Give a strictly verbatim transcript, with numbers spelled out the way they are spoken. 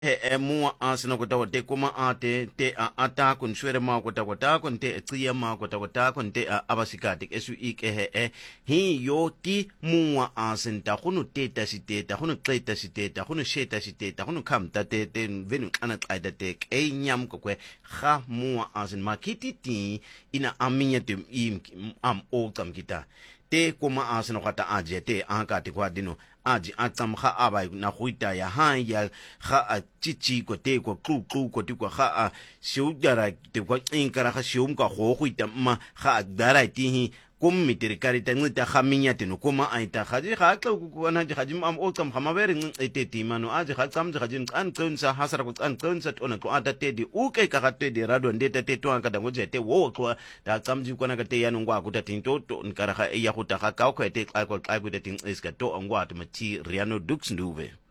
e e mua a sina kota te kuma a te te a ata kun shwere ma kota kota kun te tsia ma kota kota kun te a abasikati esu ik he e hi yo ti mua a sinta kunu te ta si te ta kunu tle ta si te ta kunu she ta si te ta kunu kam ta te te venu ana tsaida te e nyam ko kwe kha mua a sin makiti ti ina aminya te im am o kam kita te kuma a sina kota aje te a ka te kwa dino aji atsam kha abai na huita ya han ya kha a chichi ko te ko klu klu ko ti ko kha a shiu jara te ko in kara kha shiu ka ho huita ma kha dara ti hi kum mitiri kari ta ngita kha minya te no kuma ai ta kha ji kha klu ko na ji kha ji am o kam kha ma beri ngi te ti manu aji kha tsam ji kha ji an kun sa hasara ko an kun sa ona ko ata te di u ke ka te di rado ndete te to an ka da ngo je te wo ko da tsam ji ko na ka te ya no ngwa ku ta tin to to nkara kha ya ku ta kha ka ko te ka ko ka ku te tin is ka to ngwa te ti riano dux nduve